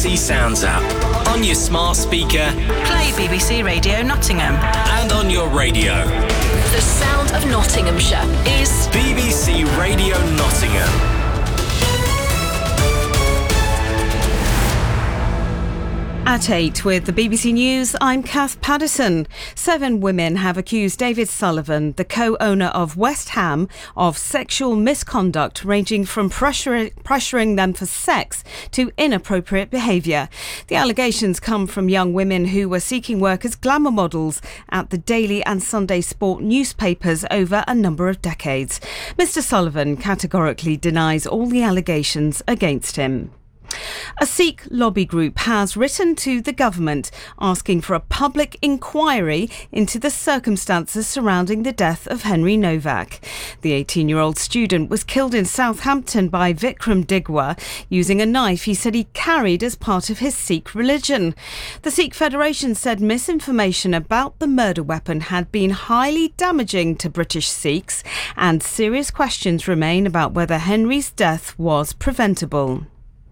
Sounds app, on your smart speaker, play BBC Radio Nottingham, and on your radio. The sound of Nottinghamshire is BBC Radio Nottingham. At 8 with the BBC News, I'm Kath Paddison. 7 women have accused David Sullivan, the co-owner of West Ham, of sexual misconduct ranging from pressuring them for sex to inappropriate behaviour. The allegations come from young women who were seeking work as glamour models at the Daily and Sunday Sport newspapers over a number of decades. Mr Sullivan categorically denies all the allegations against him. A Sikh lobby group has written to the government asking for a public inquiry into the circumstances surrounding the death of Henry Novak. The 18-year-old student was killed in Southampton by Vikram Digwa using a knife he said he carried as part of his Sikh religion. The Sikh Federation said misinformation about the murder weapon had been highly damaging to British Sikhs, and serious questions remain about whether Henry's death was preventable.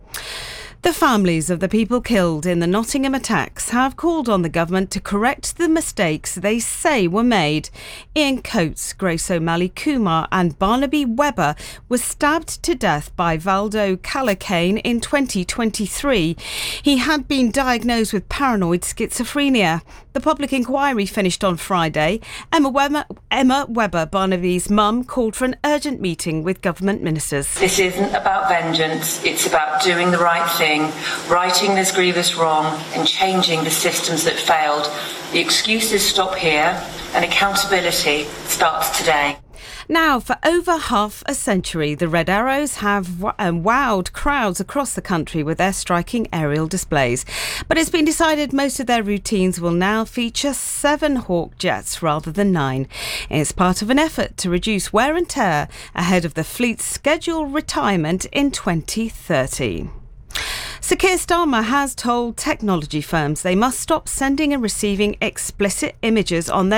The families of the people killed in the Nottingham attacks have called on the government to correct the mistakes they say were made. Ian Coates, Grace O'Malley Kumar and Barnaby Webber were stabbed to death by Valdo Calacane in 2023. He had been diagnosed with paranoid schizophrenia. The public inquiry finished on Friday. Emma Webber, Barnaby's mum, called for an urgent meeting with government ministers. This isn't about vengeance, it's about doing the right thing, righting this grievous wrong and changing the systems that failed. The excuses stop here and accountability starts today. Now, for over half a century, the Red Arrows have wowed crowds across the country with their striking aerial displays. But it's been decided most of their routines will now feature 7 Hawk jets rather than 9. It's part of an effort to reduce wear and tear ahead of the fleet's scheduled retirement in 2030. Sir Keir Starmer has told technology firms they must stop sending and receiving explicit images on their